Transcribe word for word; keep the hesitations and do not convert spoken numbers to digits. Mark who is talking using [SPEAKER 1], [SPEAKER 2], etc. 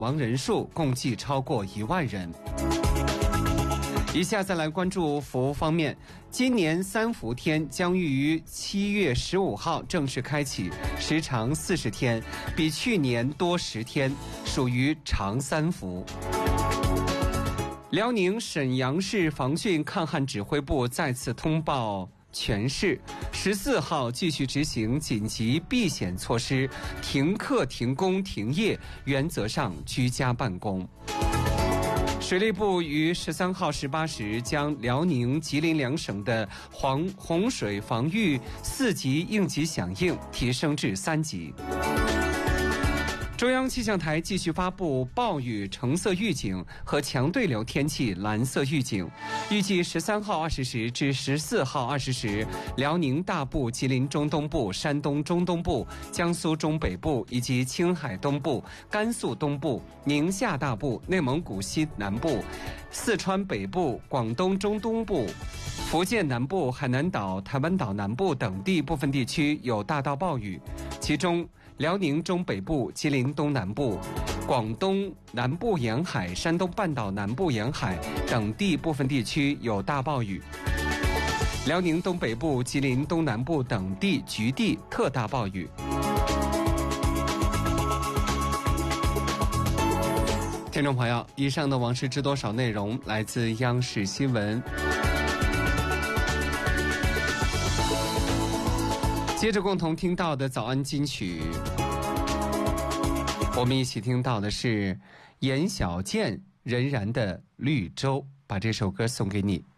[SPEAKER 1] 亡人数共计超过一万人。以下再来关注服方面，今年三伏天将于七月十五号正式开启，时长四十天，比去年多十天，属于长三伏。辽宁沈阳市防汛抗旱指挥部再次通报全市十四号继续执行紧急避险措施，停课、停工、停业，原则上居家办公。水利部于十三号十八时将辽宁、吉林两省的黄洪水防御四级应急响应提升至三级。中央气象台继续发布暴雨橙色预警和强对流天气蓝色预警，预计十三号二十时至十四号二十时，辽宁大部、吉林中东部、山东中东部、江苏中北部以及青海东部、甘肃东部、宁夏大部、内蒙古西南部、四川北部、广东中东部、福建南部、海南岛、台湾岛南部等地部分地区有大到暴雨，其中辽宁中北部、吉林东南部、广东南部沿海、山东半岛南部沿海等地部分地区有大暴雨。辽宁东北部、吉林东南部等地局地特大暴雨。听众朋友，以上的王室知多少内容来自央视新闻。接着共同听到的早安金曲，我们一起听到的是严小健任然的绿洲，把这首歌送给你。